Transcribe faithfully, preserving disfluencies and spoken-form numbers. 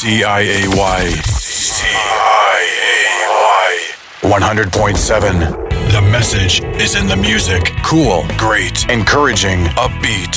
C I A Y. C I A Y. one hundred point seven. The message is in the music. Cool, great, encouraging, upbeat.